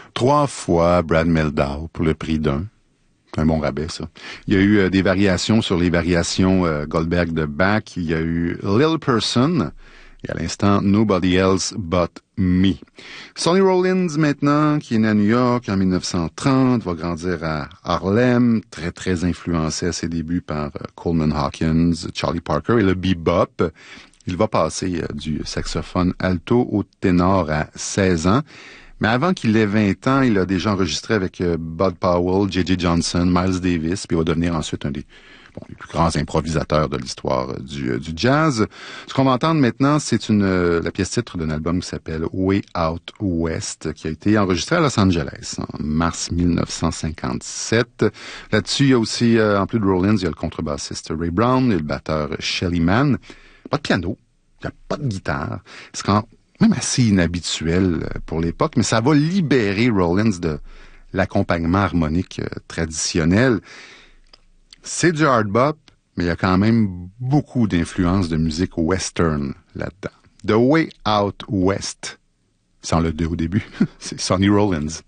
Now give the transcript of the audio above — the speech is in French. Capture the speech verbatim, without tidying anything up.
Trois fois Brad Mehldau pour le prix d'un. C'est un bon rabais, ça. Il y a eu euh, des variations sur les variations euh, Goldberg de Bach. Il y a eu Lil Person et à l'instant Nobody Else But Me. Sonny Rollins, maintenant, qui est né à New York en mille neuf cent trente, va grandir à Harlem, très, très influencé à ses débuts par euh, Coleman Hawkins, Charlie Parker et le bebop. Il va passer euh, du saxophone alto au ténor à seize ans. Mais avant qu'il ait vingt ans, il a déjà enregistré avec euh, Bud Powell, J J Johnson, Miles Davis, puis il va devenir ensuite un des, bon, les plus grands improvisateurs de l'histoire euh, du, euh, du jazz. Ce qu'on va entendre maintenant, c'est une euh, la pièce titre d'un album qui s'appelle Way Out West, qui a été enregistré à Los Angeles en mars mille neuf cent cinquante-sept. Là-dessus, il y a aussi, euh, en plus de Rollins, il y a le contrebassiste Ray Brown et le batteur Shelly Manne. Pas de piano, il n'y a pas de guitare. C'est quand même assez inhabituel pour l'époque, mais ça va libérer Rollins de l'accompagnement harmonique euh, traditionnel. C'est du hard bop, mais il y a quand même beaucoup d'influences de musique western là-dedans. The Way Out West, sans le deux au début, c'est Sonny Rollins.